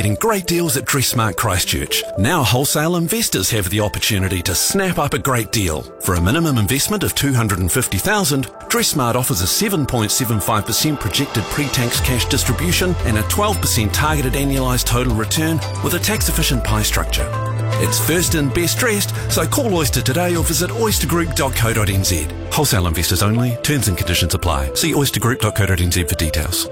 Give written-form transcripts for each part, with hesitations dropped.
Getting great deals at Dressmart Christchurch. Now wholesale investors have the opportunity to snap up a great deal. For a minimum investment of $250,000, Dressmart offers a 7.75% projected pre-tax cash distribution and a 12% targeted annualised total return with a tax-efficient pie structure. It's first in, best dressed, so call Oyster today or visit oystergroup.co.nz. Wholesale investors only. Terms and conditions apply. See oystergroup.co.nz for details.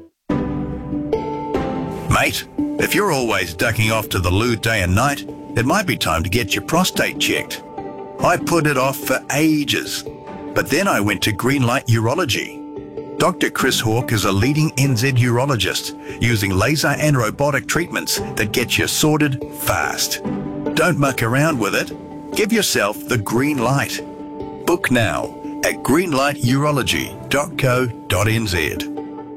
Mate, if you're always ducking off to the loo day and night, it might be time to get your prostate checked. I put it off for ages, but then I went to Greenlight Urology. Dr. Chris Hawke is a leading NZ urologist using laser and robotic treatments that get you sorted fast. Don't muck around with it. Give yourself the green light. Book now at greenlighturology.co.nz.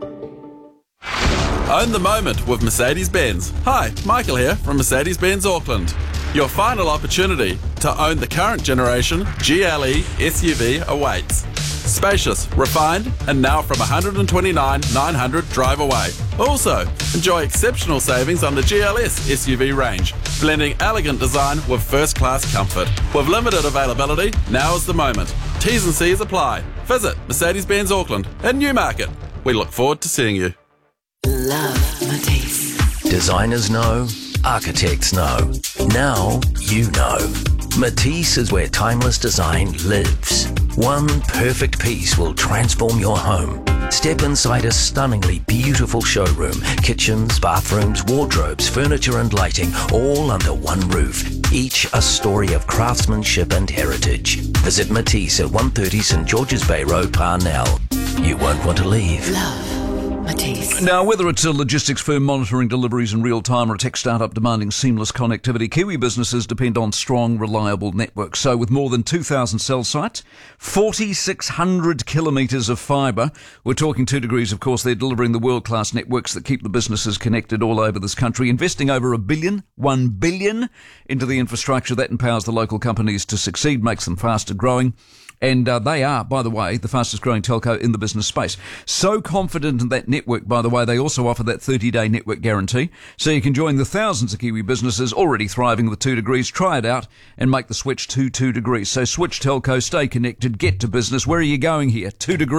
Own the moment with Mercedes-Benz. Hi, Michael here from Mercedes-Benz Auckland. Your final opportunity to own the current generation GLE SUV awaits. Spacious, refined, and now from $129,900 drive away. Also, enjoy exceptional savings on the GLS SUV range, blending elegant design with first-class comfort. With limited availability, now is the moment. T's and C's apply. Visit Mercedes-Benz Auckland in Newmarket. We look forward to seeing you. Love Matisse. Designers know, architects know. Now you know. Matisse is where timeless design lives. One perfect piece will transform your home. Step inside a stunningly beautiful showroom. Kitchens, bathrooms, wardrobes, furniture and lighting, all under one roof. Each a story of craftsmanship and heritage. Visit Matisse at 130 St George's Bay Road, Parnell. You won't want to leave. Love Matisse. Now, whether it's a logistics firm monitoring deliveries in real time or a tech startup demanding seamless connectivity, Kiwi businesses depend on strong, reliable networks. So with more than 2,000 cell sites, 4,600 kilometres of fibre, we're talking 2 Degrees, of course, they're delivering the world-class networks that keep the businesses connected all over this country, investing over $1 billion into the infrastructure that empowers the local companies to succeed, makes them faster growing. And they are, by the way, the fastest growing telco in the business space. So confident in that network, by the way, they also offer that 30-day network guarantee. So you can join the thousands of Kiwi businesses already thriving with 2 Degrees. Try it out and make the switch to 2 Degrees. So switch telco, stay connected, get to business. Where are you going here?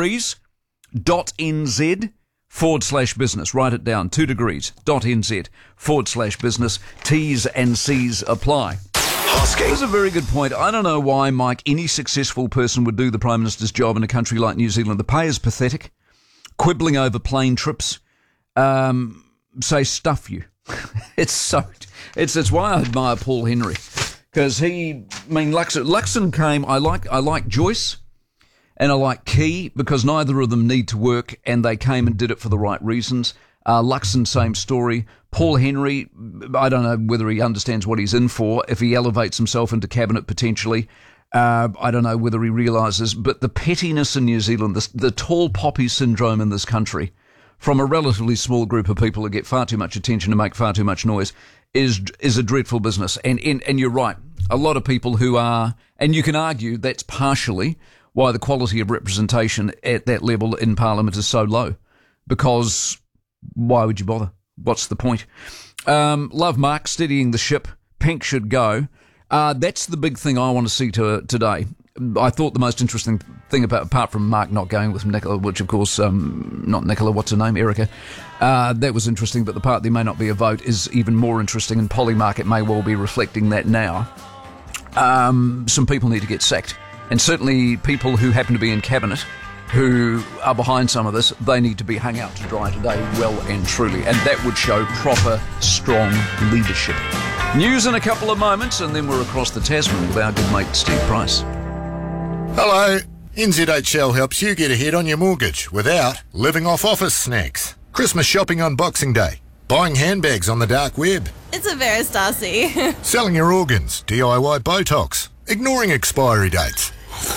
2degrees.nz/business. Write it down. 2degrees.nz/business. T's and C's apply. That's a very good point. I don't know why, Mike, any successful person would do the Prime Minister's job in a country like New Zealand. The pay is pathetic. Quibbling over plane trips. Say stuff you. It's why I admire Paul Henry. Because Luxon came, I like Joyce and I like Key because neither of them need to work and they came and did it for the right reasons. Luxon, same story. Paul Henry, I don't know whether he understands what he's in for, if he elevates himself into cabinet potentially. I don't know whether he realises, but the pettiness in New Zealand, the tall poppy syndrome in this country, from a relatively small group of people who get far too much attention and make far too much noise, is a dreadful business. And you're right, a lot of people who are, and you can argue that's partially why the quality of representation at that level in Parliament is so low, because why would you bother? What's the point? Love Mark, steadying the ship. Pink should go. That's the big thing I want to see today. I thought the most interesting thing apart from Mark not going with Nicola, which of course, not Nicola, what's her name? Erica. That was interesting, but the part there may not be a vote is even more interesting, and Polymarket may well be reflecting that now. Some people need to get sacked. And certainly people who happen to be in cabinet who are behind some of this, they need to be hung out to dry today well and truly. And that would show proper, strong leadership. News in a couple of moments, and then we're across the Tasman with our good mate Steve Price. Hello. NZHL helps you get ahead on your mortgage without living off office snacks. Christmas shopping on Boxing Day. Buying handbags on the dark web. It's a Veris, Darcy. Selling your organs. DIY Botox. Ignoring expiry dates.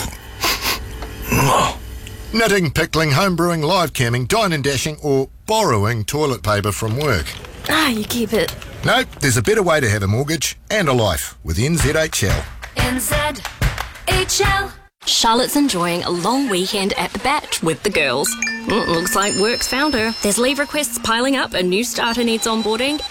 Knitting, pickling, homebrewing, live camming, dine and dashing, or borrowing toilet paper from work. You keep it. Nope, there's a better way to have a mortgage and a life with NZHL. NZHL. Charlotte's enjoying a long weekend at the Bat with the girls. Looks like work's found her. There's leave requests piling up, a new starter needs onboarding,